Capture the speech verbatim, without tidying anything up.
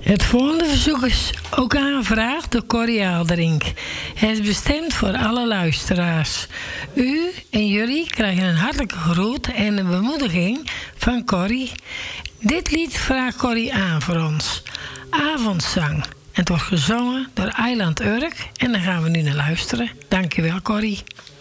Het volgende verzoek is ook aangevraagd door Corrie Aalderink. Het is bestemd voor alle luisteraars. U en jullie krijgen een hartelijke groet en een bemoediging van Corrie. Dit lied vraagt Corrie aan voor ons. Avondzang. Het wordt gezongen door Eiland Urk en daar gaan we nu naar luisteren. Dankjewel, Corrie.